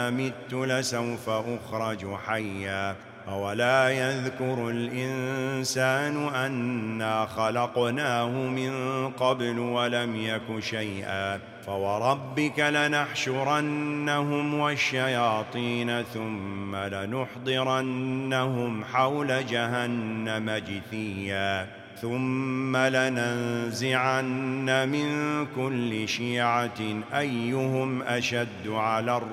أإذا مت لسوف أخرج حيا أولا يذكر الإنسان أنا خلقناه من قبل ولم يك شيئا فوربك لنحشرنهم والشياطين ثم لنحضرنهم حول جهنم جثيا ثم لننزعن من كل شيعة أيهم أشد على